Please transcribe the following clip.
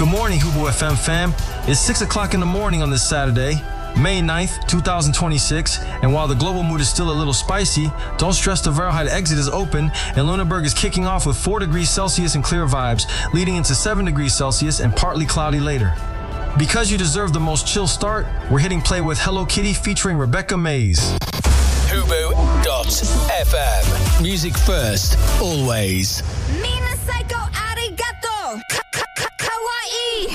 Good morning, Hubo FM fam. It's 6 o'clock in the morning on this Saturday, May 9th, 2026, and while the global mood is still a little spicy, don't stress, the Fahrenheit exit is open, and Lunenburg is kicking off with 4 degrees Celsius and clear vibes, leading into 7 degrees Celsius and partly cloudy later. Because you deserve the most chill start, we're hitting play with Hello Kitty featuring Rebecca Mays. Hubo.fm. Music first, always. Mina Psycho